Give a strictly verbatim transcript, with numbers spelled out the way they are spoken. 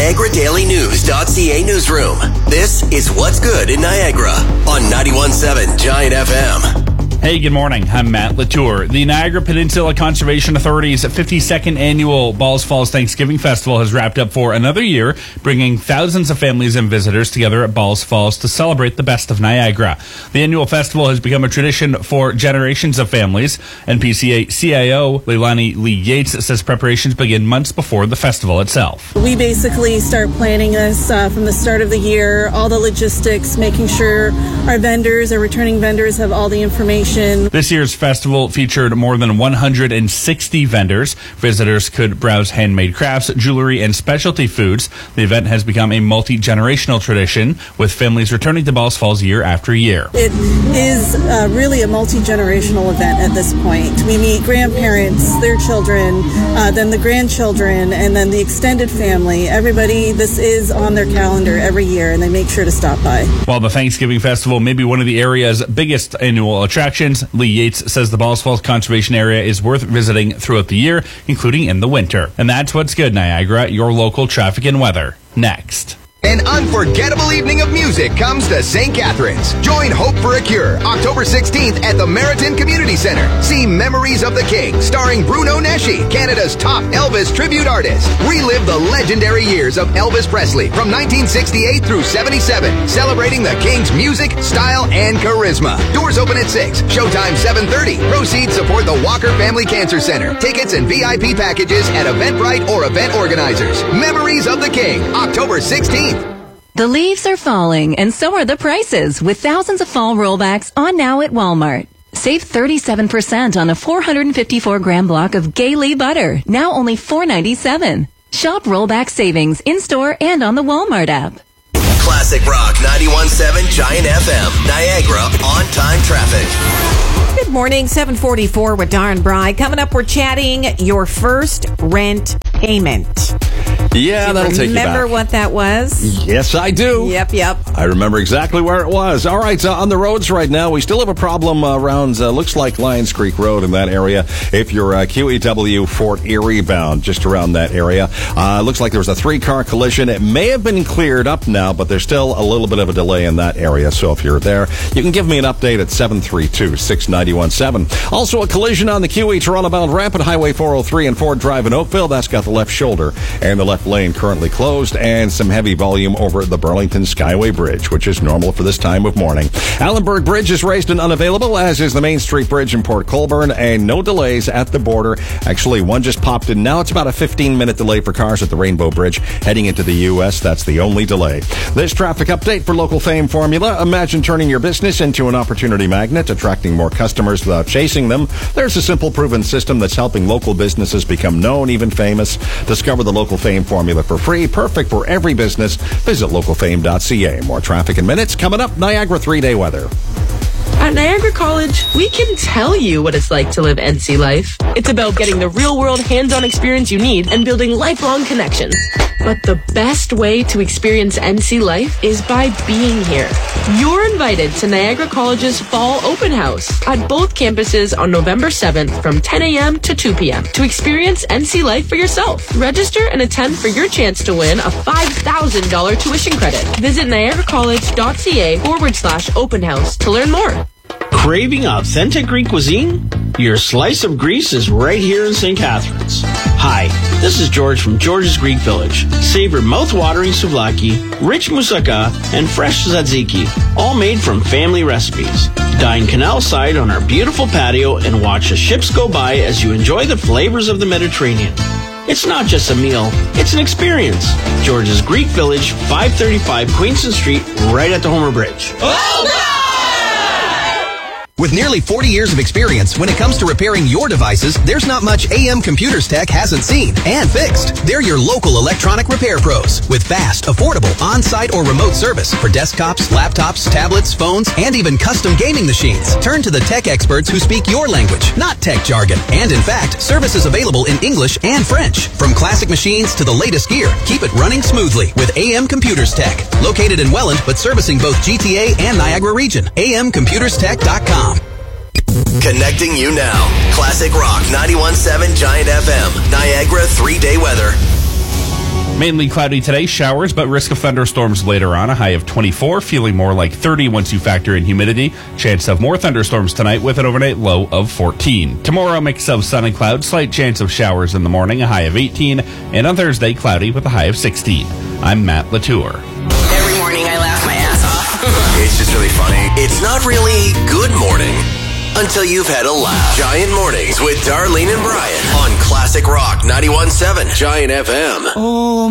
Niagara Daily News dot C A newsroom. This is What's Good in Niagara on ninety-one point seven Giant F M. Hey, good morning. I'm Matt Latour. The Niagara Peninsula Conservation Authority's fifty-second annual Balls Falls Thanksgiving Festival has wrapped up for another year, bringing thousands of families and visitors together at Balls Falls to celebrate the best of Niagara. The annual festival has become a tradition for generations of families. N P C A C I O Leilani Lee Yates says preparations begin months before the festival itself. We basically start planning this uh, from the start of the year, all the logistics, making sure our vendors, our returning vendors have all the information. This year's festival featured more than one hundred sixty vendors. Visitors could browse handmade crafts, jewelry, and specialty foods. The event has become a multi-generational tradition, with families returning to Balls Falls year after year. It is uh, really a multi-generational event at this point. We meet grandparents, their children, uh, then the grandchildren, and then the extended family. Everybody, this is on their calendar every year, and they make sure to stop by. While the Thanksgiving Festival may be one of the area's biggest annual attractions, Lee Yates says the Balls Falls Conservation Area is worth visiting throughout the year, including in the winter. And that's What's Good, Niagara, your local traffic and weather. Next. An unforgettable evening of music comes to Saint Catharines. Join Hope for a Cure October sixteenth at the Meriton Community Center. See Memories of the King, starring Bruno Nesci, Canada's top Elvis tribute artist. Relive the legendary years of Elvis Presley from nineteen sixty-eight through seventy-seven, celebrating the King's music, style, and charisma. Doors open at six, showtime seven thirty. Proceeds support the Walker Family Cancer Center. Tickets and V I P packages at Eventbrite or event organizers. Memories of the King, October sixteenth. The leaves are falling, and so are the prices, with thousands of fall rollbacks on now at Walmart. Save thirty-seven percent on a four hundred fifty-four gram block of Gailey butter, now only four ninety-seven. Shop rollback savings in-store and on the Walmart app. Classic Rock ninety-one point seven Giant F M, Niagara on-time traffic. Good morning, seven forty-four with Darren Bry. Coming up, we're chatting your first rent payment. Yeah, that'll take you back. Remember what that was? Yes, I do. Yep, yep. I remember exactly where it was. All right, uh, on the roads right now, we still have a problem uh, around, uh, looks like Lions Creek Road in that area. If you're uh, Q E W Fort Erie bound, just around that area. Uh, looks like there was a three-car collision. It may have been cleared up now, but there's still a little bit of a delay in that area. So if you're there, you can give me an update at seven three two, six nine one seven. Also, a collision on the Q E Toronto bound ramp at Highway four oh three and Ford Drive in Oakville. That's got the left shoulder and the left lane currently closed, and some heavy volume over the Burlington Skyway Bridge, which is normal for this time of morning. Allenburg Bridge is raised and unavailable, as is the Main Street Bridge in Port Colborne, and no delays at the border. Actually, one just popped in. Now it's about a fifteen-minute delay for cars at the Rainbow Bridge heading into the U S. That's the only delay. This traffic update for Local Fame Formula. Imagine turning your business into an opportunity magnet, attracting more customers without chasing them. There's a simple, proven system that's helping local businesses become known, even famous. Discover the Local Fame Formula for free, perfect for every business. Visit local fame dot c a. More traffic in minutes. Coming up, Niagara three-day weather. At Niagara College, we can tell you what it's like to live N C life. It's about getting the real-world hands-on experience you need and building lifelong connections. But the best way to experience N C life is by being here. You're invited to Niagara College's Fall Open House at both campuses on November seventh from ten a.m. to two p.m. to experience N C life for yourself. Register and attend for your chance to win a five thousand dollars tuition credit. Visit niagara college dot c a forward slash open house to learn more. Craving authentic Greek cuisine? Your slice of Greece is right here in Saint Catharines. Hi, this is George from George's Greek Village. Savor mouth-watering souvlaki, rich moussaka, and fresh tzatziki, all made from family recipes. Dine canal side on our beautiful patio and watch the ships go by as you enjoy the flavors of the Mediterranean. It's not just a meal, it's an experience. George's Greek Village, five thirty-five Queenston Street, right at the Homer Bridge. Oh, With nearly forty years of experience, when it comes to repairing your devices, there's not much A M Computers Tech hasn't seen and fixed. They're your local electronic repair pros with fast, affordable, on-site or remote service for desktops, laptops, tablets, phones, and even custom gaming machines. Turn to the tech experts who speak your language, not tech jargon. And in fact, service is available in English and French. From classic machines to the latest gear, keep it running smoothly with A M Computers Tech. Located in Welland, but servicing both G T A and Niagara region. A M computers tech dot com. Connecting you now. Classic Rock ninety-one point seven Giant F M. Niagara three-day weather. Mainly cloudy today, showers, but risk of thunderstorms later on. A high of twenty-four, feeling more like thirty once you factor in humidity. Chance of more thunderstorms tonight with an overnight low of fourteen. Tomorrow, mix of sun and cloud, slight chance of showers in the morning, a high of eighteen. And on Thursday, cloudy with a high of sixteen. I'm Matt Latour. Every morning I laugh my ass off. It's just really funny. It's not really good morning until you've had a laugh. Giant Mornings with Darlene and Brian on Classic Rock ninety-one point seven Giant F M. Oh.